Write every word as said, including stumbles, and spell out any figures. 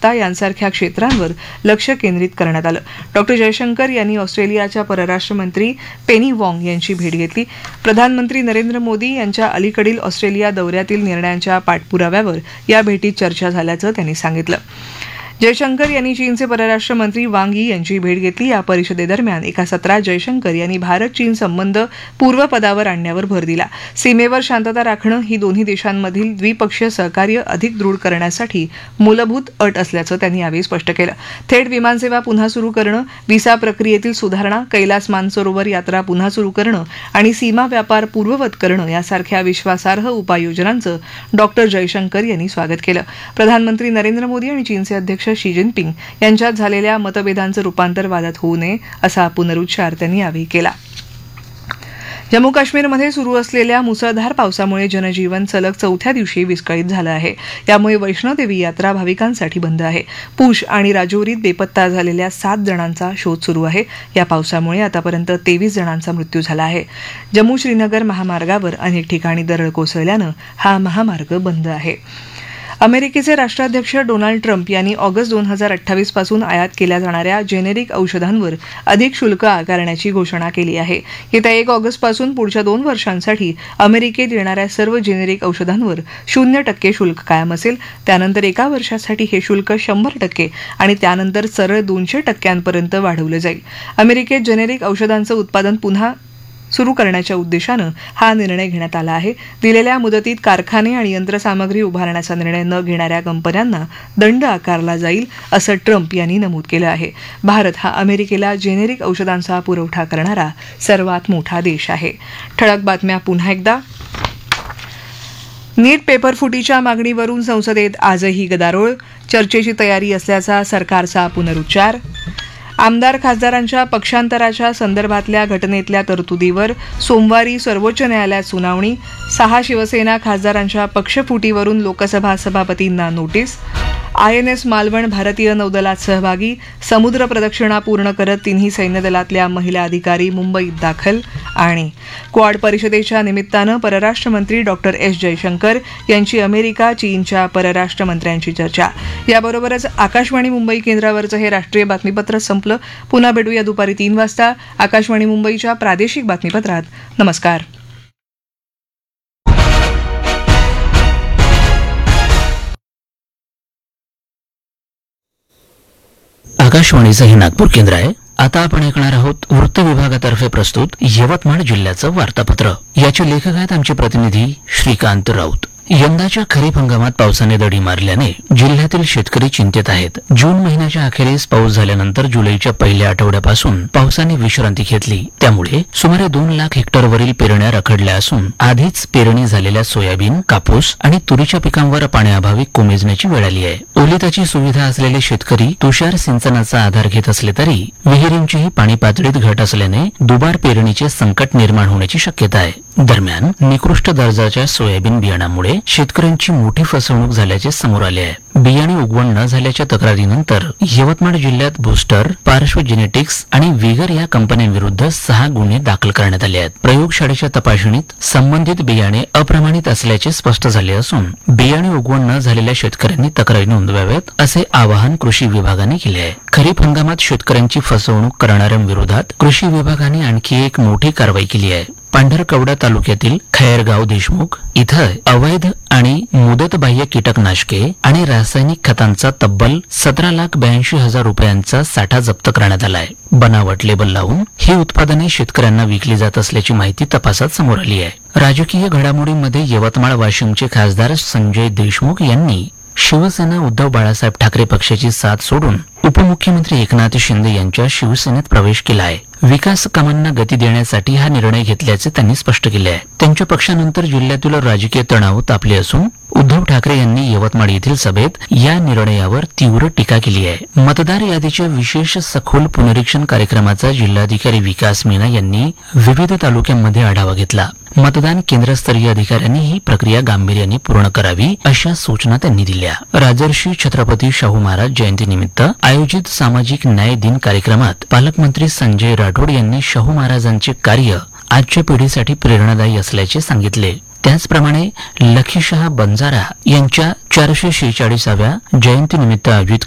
सुरक्षितता यांसारख्या क्षेत्रांवर लक्ष केंद्रित करण्यात आलं. डॉक्टर जयशंकर यांनी ऑस्ट्रेलियाच्या परराष्ट्र मंत्री पेनी वॉंग यांची भेट घेतली. प्रधानमंत्री नरेंद्र मोदी यांच्या अलीकडील ऑस्ट्रेलिया दौऱ्यातील निर्णयांच्या पाठपुराव्यावर या भेटीत चर्चा झाल्याचं त्यांनी सांगितलं. जयशंकर यांनी चीनचे परराष्ट्र मंत्री वांग यी यांची भेट घेतली. या परिषदेदरम्यान एका सत्रात जयशंकर यांनी भारत चीन संबंध पूर्वपदावर आणण्यावर भर दिला. सीमेवर शांतता राखणं ही दोन्ही देशांमधील द्विपक्षीय सहकार्य अधिक दृढ करण्यासाठी मूलभूत अट असल्याचं त्यांनी यावेळी स्पष्ट केलं. थेट विमानसेवा पुन्हा सुरू करणं, व्हिसा प्रक्रियेतील सुधारणा, कैलास मानसरोवर यात्रा पुन्हा सुरू करणं आणि सीमा व्यापार पूर्ववत करणं यासारख्या विश्वासार्ह उपाययोजनांचं डॉक्टर जयशंकर यांनी स्वागत केलं. प्रधानमंत्री नरेंद्र मोदी आणि चीनचे अध्यक्ष शी जिनपिंग यांच्यात झालेल्या मतभेदांचं रूपांतर वादात होऊ नये असा पुनरुच्चार त्यांनी यावेळी केला. जम्मू काश्मीरमध्ये सुरू असलेल्या मुसळधार पावसामुळे जनजीवन सलग चौथ्या दिवशी विस्कळीत झालं आहे. यामुळे वैष्णोदेवी यात्रा भाविकांसाठी बंद आहे. पूंछ आणि राजौरीत बेपत्ता झालेल्या सात जणांचा शोध सुरू आहे. या पावसामुळे आतापर्यंत तेवीस जणांचा मृत्यू झाला आहे. जम्मू श्रीनगर महामार्गावर अनेक ठिकाणी दरड कोसळल्यानं हा महामार्ग बंद आहे. अमेरिकेचे राष्ट्राध्यक्ष डोनाल्ड ट्रम्प यांनी ऑगस्ट दोन हजार अठ्ठावीस पासून आयात केल्या जाणाऱ्या जेनेरिक औषधांवर अधिक शुल्क आकारण्याची घोषणा केली आहे. येत्या एक ऑगस्टपासून पुढच्या दोन वर्षांसाठी अमेरिकेत येणाऱ्या सर्व जेनेरिक औषधांवर शून्य टक्के शुल्क कायम असेल. त्यानंतर एका वर्षासाठी हे शुल्क शंभर टक्के आणि त्यानंतर सरळ दोनशे टक्क्यांपर्यंत वाढवलं जाईल. अमेरिकेत जेनेरिक औषधांचं उत्पादन पुन्हा सुरू करण्याच्या उद्देशानं हा निर्णय घेण्यात आला आहे. दिलेल्या मुदतीत कारखाने आणि यंत्रसामग्री उभारण्याचा निर्णय न घेणाऱ्या कंपन्यांना दंड आकारला जाईल असं ट्रम्प यांनी नमूद केलं आहे. भारत हा अमेरिकेला जेनेरिक औषधांचा पुरवठा करणारा सर्वात मोठा देश आहे. ठळक बातम्या पुन्हा एकदा. नीट पेपरफुटीच्या मागणीवरून संसदेत आजही गदारोळ, चर्चेची तयारी असल्याचा सरकारचा पुनरुच्चार. आमदार खासदारांच्या पक्षांतराच्या संदर्भातल्या घटनेतल्या तरतुदीवर सोमवारी सर्वोच्च न्यायालयात सुनावणी. सहा शिवसेना खासदारांच्या पक्षफुटीवरून Lok Sabha सभापतींना notice. I N S Malvan भारतीय नौदलात सहभागी, समुद्र प्रदक्षिणा पूर्ण करत तिन्ही सैन्यदलातल्या महिला अधिकारी मुंबईत दाखल. आणि क्वाड परिषदेच्या निमित्तानं परराष्ट्र मंत्री डॉक्टर एस जयशंकर यांची अमेरिका चीनच्या परराष्ट्र मंत्र्यांची चर्चा. याबरोबरच आकाशवाणी मुंबई केंद्रावरचं हे राष्ट्रीय बातमीपत्र संपलं. पुन्हा भेटूया दुपारी तीन वाजता आकाशवाणी मुंबईच्या प्रादेशिक बातमीपत्रात. नमस्कार. आकाशवाणीचं हे नागपूर केंद्र आहे. आता आपण ऐकणार आहोत वृत्त विभागातर्फे प्रस्तुत यवतमाळ जिल्ह्याचं वार्तापत्र. याचे लेखक आहेत आमचे प्रतिनिधी श्रीकांत राऊत. यंदाच्या खरीप हंगामात पावसाने दडी मारल्याने जिल्ह्यातील शेतकरी चिंतेत आहेत. जून महिन्याच्या अखेरीस पाऊस झाल्यानंतर जुलैच्या पहिल्या आठवड्यापासून पावसाने विश्रांती घेतली. त्यामुळे सुमारे दोन लाख हेक्टरवरील पेरण्या रखडल्या असून आधीच पेरणी झालेल्या सोयाबीन, कापूस आणि तुरीच्या पिकांवर पाण्याअभावी कोमेजण्याची वेळ आली आहे. ओलिताची सुविधा असलेले शेतकरी तुषार सिंचनाचा आधार घेत असले तरी विहिरींचीही पाणी पातळीत घट असल्याने दुबार पेरणीचे संकट निर्माण होण्याची शक्यता आहे. दरम्यान निकृष्ट दर्जाच्या सोयाबीन बियाणामुळे शेतकऱ्यांची मोठी फसवणूक झाल्याचे समोर आले आहे. बियाणे उगवण न झाल्याच्या तक्रारीनंतर यवतमाळ जिल्ह्यात बूस्टर, पार्श्व जेनेटिक्स आणि विगर या कंपन्यांविरुद्ध सहा गुन्हे दाखल करण्यात आले आहेत. प्रयोगशाळेच्या तपासणीत संबंधित बियाणे अप्रमाणित असल्याचे स्पष्ट झाले असून बियाणे उगवण न झालेल्या शेतकऱ्यांनी तक्रारी नोंदवाव्यात असे आवाहन कृषी विभागाने केले आहे. खरीप हंगामात शेतकऱ्यांची फसवणूक करणाऱ्यांविरोधात कृषी विभागाने आणखी एक मोठी कारवाई केली आहे. पांढरकवडा तालुक्यातील खैरगाव देशमुख इथं अवैध आणि मुदतबाह्य कीटकनाशके आणि रासायनिक खतांचा तब्बल सतरा लाख ब्याऐंशी हजार रुपयांचा साठा जप्त करण्यात आला आहे. बनावट लेबल लावून ही उत्पादने शेतकऱ्यांना विकली जात असल्याची माहिती तपासात समोर आली आहे. राजकीय घडामोडींमध्ये यवतमाळ वाशिमचे खासदार संजय देशमुख यांनी शिवसेना उद्धव बाळासाहेब ठाकरे पक्षाची साथ सोडून उपमुख्यमंत्री एकनाथ शिंदे यांच्या शिवसेनेत प्रवेश केला आहे. विकास कामांना गती देण्यासाठी हा निर्णय घेतल्याचे त्यांनी स्पष्ट केले आहे. त्यांच्या पक्षानंतर जिल्ह्यातील राजकीय तणाव तापले असून उद्धव ठाकरे यांनी यवतमाळ येथील सभेत या निर्णयावर तीव्र टीका केली आहे. मतदार यादीच्या विशेष सखोल पुनरीक्षण कार्यक्रमाचा जिल्हाधिकारी विकास मीना यांनी विविध तालुक्यांमध्ये आढावा घेतला. मतदान केंद्रस्तरीय अधिकाऱ्यांनी ही प्रक्रिया गांभीर्याने पूर्ण करावी अशा सूचना त्यांनी दिल्या. राजर्षी छत्रपती शाहू महाराज जयंतीनिमित्त आयोजित सामाजिक न्याय दिन कार्यक्रमात पालकमंत्री संजय राठोड यांनी शाहू महाराजांचे कार्य आजच्या पिढीसाठी प्रेरणादायी असल्याचे सांगितले. त्याचप्रमाणे लखीशाह बंजारा यांच्या चारशे शेहेचाळीसाव्या जयंतीनिमित्त आयोजित